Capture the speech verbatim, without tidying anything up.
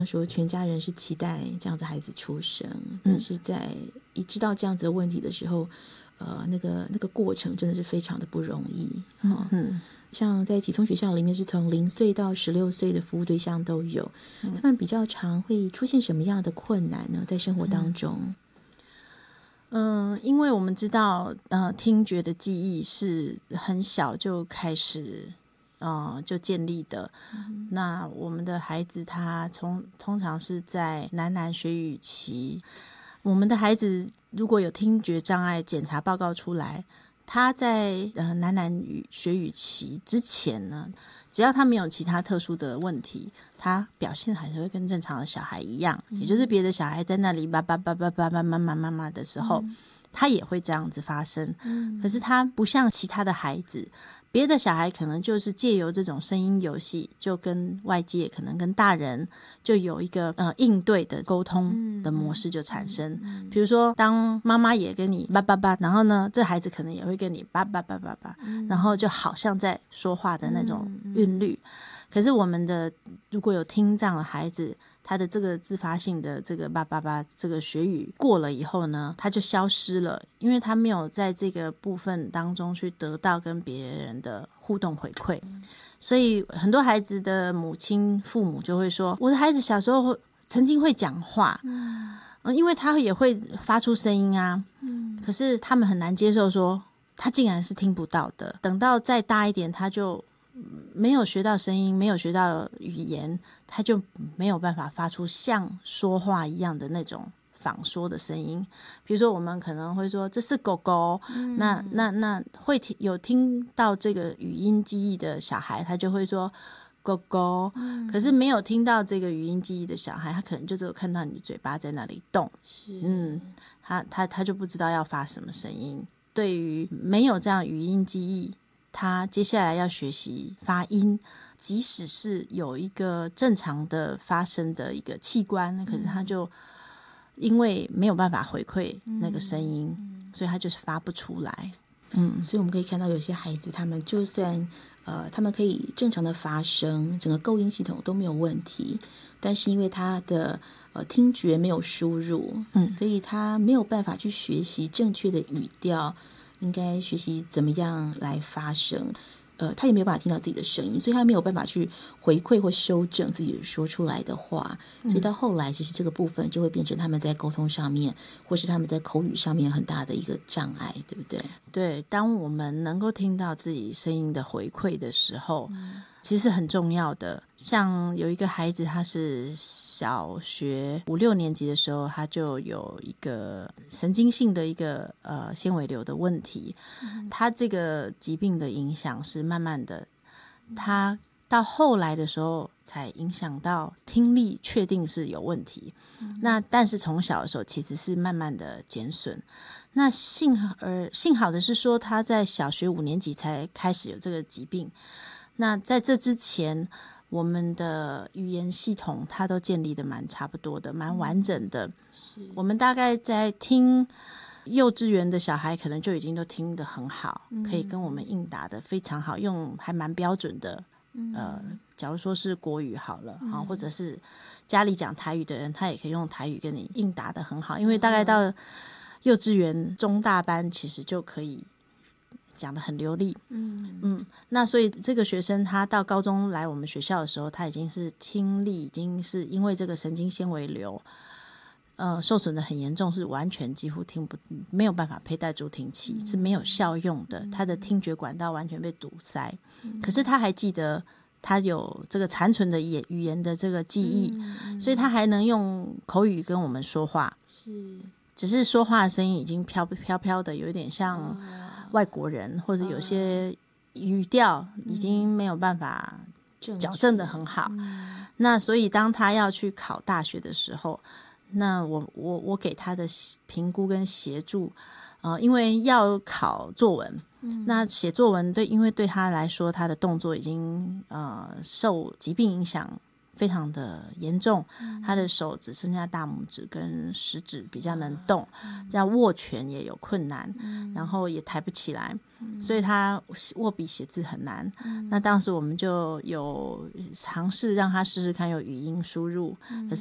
说全家人是期待这样的孩子出生，但是在一知道这样子的问题的时候，呃，那个那个过程真的是非常的不容易。嗯嗯，像在启聪学校里面是从零岁到十六岁的服务对象都有，嗯、他们比较常会出现什么样的困难呢？在生活当中？ 嗯，因为我们知道，呃，听觉的记忆是很小就开始，呃，就建立的。嗯、那我们的孩子他从通常是在喃喃学语期，我们的孩子如果有听觉障碍，检查报告出来，他在呃喃喃语学语期之前呢，只要他没有其他特殊的问题，他表现还是会跟正常的小孩一样，嗯、也就是别的小孩在那里叭叭叭叭叭叭妈妈妈妈的时候，嗯、他也会这样子发生。嗯、可是他不像其他的孩子，别的小孩可能就是借由这种声音游戏，就跟外界可能跟大人就有一个呃应对的沟通的模式就产生。嗯嗯、比如说，当妈妈也跟你叭叭叭，然后呢，这孩子可能也会跟你叭叭叭叭叭，嗯、然后就好像在说话的那种韵律。嗯嗯、可是我们的如果有听障的孩子，他的这个自发性的这个叭叭叭这个学语过了以后呢，他就消失了，因为他没有在这个部分当中去得到跟别人的互动回馈。嗯、所以很多孩子的母亲父母就会说，我的孩子小时候曾经会讲话，嗯嗯、因为他也会发出声音啊，嗯、可是他们很难接受说他竟然是听不到的，等到再大一点他就没有学到声音，没有学到语言，他就没有办法发出像说话一样的那种仿说的声音。比如说我们可能会说这是狗狗，嗯、那那那会有听到这个语音记忆的小孩，他就会说狗狗，嗯、可是没有听到这个语音记忆的小孩，他可能就只有看到你嘴巴在那里动，嗯，他他他就不知道要发什么声音。对于没有这样语音记忆，他接下来要学习发音，即使是有一个正常的发声的一个器官，可是他就因为没有办法回馈那个声音，嗯、所以他就是发不出来。 嗯，所以我们可以看到有些孩子，他们就算呃，他们可以正常的发声，整个构音系统都没有问题，但是因为他的呃听觉没有输入，嗯，所以他没有办法去学习正确的语调，应该学习怎么样来发声。呃，他也没有办法听到自己的声音，所以他没有办法去回馈或修正自己说出来的话，所以到后来其实这个部分就会变成他们在沟通上面或是他们在口语上面很大的一个障碍，对不对？ 对，当我们能够听到自己声音的回馈的时候，嗯、其实很重要的。像有一个孩子，他是小学五六年级的时候，他就有一个神经性的一个呃纤维瘤的问题，嗯、他这个疾病的影响是慢慢的，他到后来的时候才影响到听力，确定是有问题。嗯、那但是从小的时候其实是慢慢的减损。那幸好而幸好的是说，他在小学五年级才开始有这个疾病。那在这之前，我们的语言系统它都建立的蛮差不多的，蛮完整的。嗯、我们大概在听幼稚园的小孩，可能就已经都听得很好，嗯、可以跟我们应答的非常好，用还蛮标准的。嗯、呃，假如说是国语好了，嗯、或者是家里讲台语的人，他也可以用台语跟你应答的很好，因为大概到幼稚园中大班其实就可以讲得很流利。嗯嗯，那所以这个学生他到高中来我们学校的时候，他已经是听力已经是因为这个神经纤维瘤呃受损的很严重，是完全几乎听不没有办法佩戴助听器，嗯、是没有效用的，他的听觉管道完全被堵塞。嗯、可是他还记得他有这个残存的语言的这个记忆，嗯、所以他还能用口语跟我们说话。是。只是说话的声音已经飘飘飘的，有一点像外国人，或者有些语调已经没有办法矫正的很好。嗯、那所以当他要去考大学的时候，那我我我给他的评估跟协助，呃，因为要考作文，嗯、那写作文对，因为对他来说，他的动作已经呃受疾病影响非常的严重，他的手只剩下大拇指跟食指比较能动，这样握拳也有困难，然后也抬不起来，所以他握笔写字很难。那当时我们就有尝试让他试试看有语音输入，可是